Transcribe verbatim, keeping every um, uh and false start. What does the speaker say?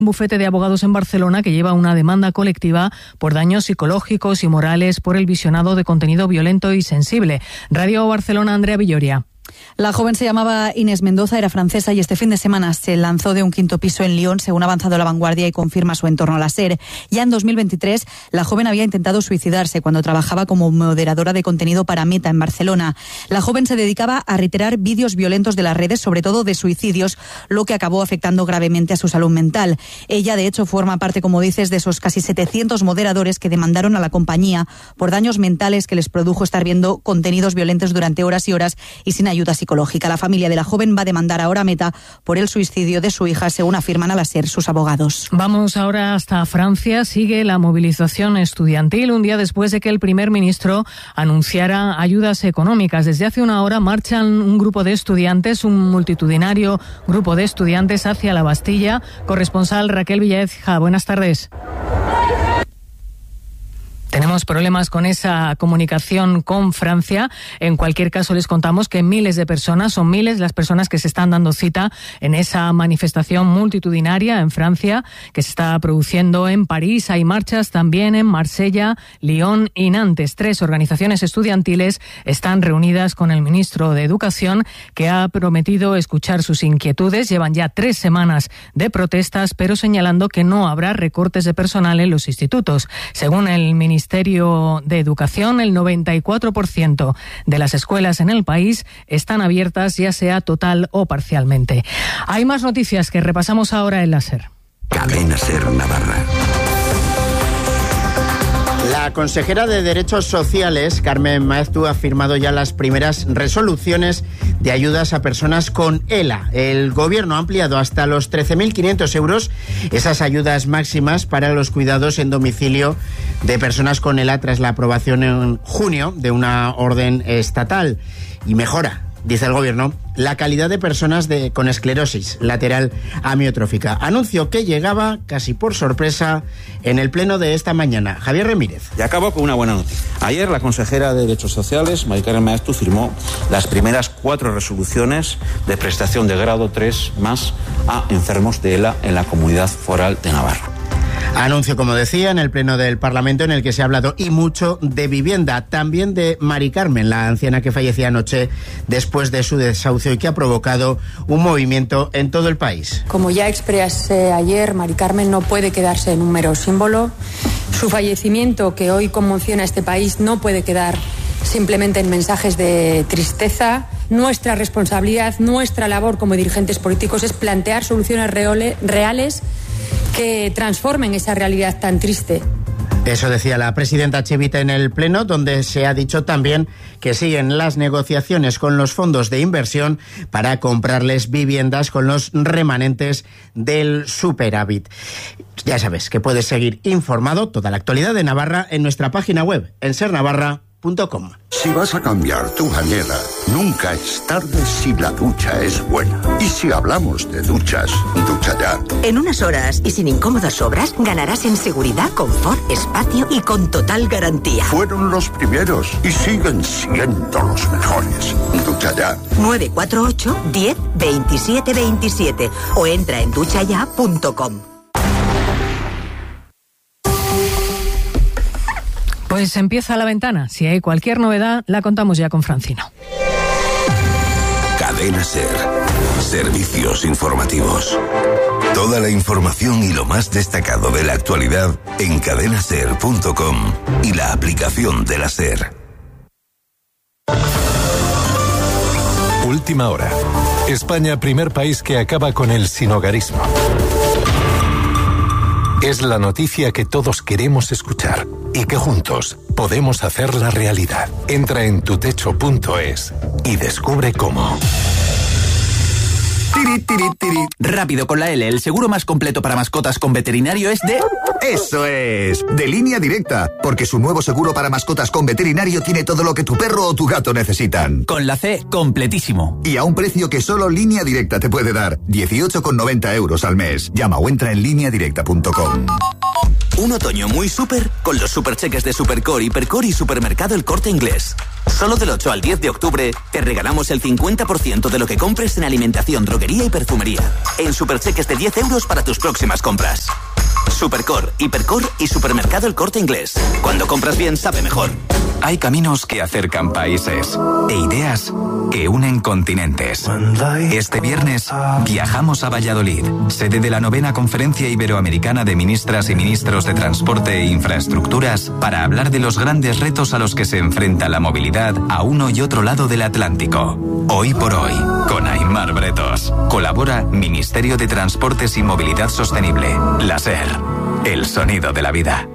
bufete de abogados en Barcelona que lleva una demanda colectiva por daños psicológicos y morales por el visionado de contenido violento y sensible. Radio Barcelona, Andrea Villoria. La joven se llamaba Inés Mendoza, era francesa y este fin de semana se lanzó de un quinto piso en Lyon, según ha avanzado La Vanguardia y confirma su entorno la SER. Ya en dos mil veintitrés, la joven había intentado suicidarse cuando trabajaba como moderadora de contenido para Meta en Barcelona. La joven se dedicaba a reiterar vídeos violentos de las redes, sobre todo de suicidios, lo que acabó afectando gravemente a su salud mental. Ella, de hecho, forma parte, como dices, de esos casi setecientos moderadores que demandaron a la compañía por daños mentales que les produjo estar viendo contenidos violentos durante horas y horas y sin ayuda psicológica. La familia de la joven va a demandar ahora a Meta por el suicidio de su hija, según afirman a la SER sus abogados. Vamos ahora hasta Francia. Sigue la movilización estudiantil un día después de que el primer ministro anunciara ayudas económicas. Desde hace una hora marchan un grupo de estudiantes, un multitudinario grupo de estudiantes hacia la Bastilla. Corresponsal Raquel Villaécija, buenas tardes. Tenemos problemas con esa comunicación con Francia. En cualquier caso, les contamos que miles de personas, son miles las personas que se están dando cita en esa manifestación multitudinaria en Francia que se está produciendo en París. Hay marchas también en Marsella, Lyon y Nantes. Tres organizaciones estudiantiles están reunidas con el ministro de Educación, que ha prometido escuchar sus inquietudes. Llevan ya tres semanas de protestas, pero señalando que no habrá recortes de personal en los institutos. Según el ministro Ministerio de Educación, el noventa y cuatro por ciento de las escuelas en el país están abiertas, ya sea total o parcialmente. Hay más noticias que repasamos ahora en la SER. Cadena SER Navarra. La consejera de Derechos Sociales, Carmen Maeztu, ha firmado ya las primeras resoluciones de ayudas a personas con E L A. El Gobierno ha ampliado hasta los trece mil quinientos euros esas ayudas máximas para los cuidados en domicilio de personas con E L A tras la aprobación en junio de una orden estatal. Y mejora, dice el Gobierno, la calidad de personas de, con esclerosis lateral amiotrófica. Anuncio que llegaba casi por sorpresa en el pleno de esta mañana. Javier Ramírez. Y acabo con una buena noticia. Ayer la consejera de Derechos Sociales, Mari Carmen Maeztu, firmó las primeras cuatro resoluciones de prestación de grado tres más a enfermos de E L A en la Comunidad Foral de Navarra. Anuncio, como decía, en el Pleno del Parlamento, en el que se ha hablado y mucho de vivienda, también de Mari Carmen, la anciana que fallecía anoche después de su desahucio y que ha provocado un movimiento en todo el país. Como ya expresé ayer, Mari Carmen no puede quedarse en un mero símbolo. Su fallecimiento, que hoy conmociona a este país, no puede quedar simplemente en mensajes de tristeza. Nuestra responsabilidad, nuestra labor como dirigentes políticos es plantear soluciones reales que transformen esa realidad tan triste. Eso decía la presidenta Chivite en el Pleno, donde se ha dicho también que siguen las negociaciones con los fondos de inversión para comprarles viviendas con los remanentes del superávit. Ya sabes que puedes seguir informado toda la actualidad de Navarra en nuestra página web, en ser navarra punto com. Si vas a cambiar tu bañera, nunca es tarde si la ducha es buena. Y si hablamos de duchas, Ducha Ya. En unas horas y sin incómodas obras, ganarás en seguridad, confort, espacio y con total garantía. Fueron los primeros y siguen siendo los mejores. Ducha Ya. nueve cuatro ocho, diez, veintisiete veintisiete o entra en ducha ya punto com. Pues empieza La Ventana. Si hay cualquier novedad, la contamos ya con Francino. Cadena SER. Servicios informativos. Toda la información y lo más destacado de la actualidad en cadena ser punto com y la aplicación de la SER. Última hora. España, primer país que acaba con el sinhogarismo. Es la noticia que todos queremos escuchar y que juntos podemos hacerla realidad. Entra en tutecho punto es y descubre cómo. Tiri, tiri, tiri. Rápido con la L, el seguro más completo para mascotas con veterinario es de... ¡Eso es! De Línea Directa, porque su nuevo seguro para mascotas con veterinario tiene todo lo que tu perro o tu gato necesitan. Con la C, completísimo. Y a un precio que solo Línea Directa te puede dar, dieciocho con noventa euros al mes. Llama o entra en línea directa punto com. Un otoño muy súper con los supercheques de Supercore, Hipercore y Supermercado El Corte Inglés. Solo del ocho al diez de octubre te regalamos el cincuenta por ciento de lo que compres en alimentación, droguería y perfumería. En supercheques de diez euros para tus próximas compras. Supercor, Hipercor y Supermercado El Corte Inglés. Cuando compras bien, sabe mejor. Hay caminos que acercan países e ideas que unen continentes. Este viernes viajamos a Valladolid, sede de la novena Conferencia Iberoamericana de Ministras y Ministros de Transporte e Infraestructuras, para hablar de los grandes retos a los que se enfrenta la movilidad a uno y otro lado del Atlántico. Hoy por hoy, con Aimar Bretos. Colabora Ministerio de Transportes y Movilidad Sostenible. La SER, el sonido de la vida.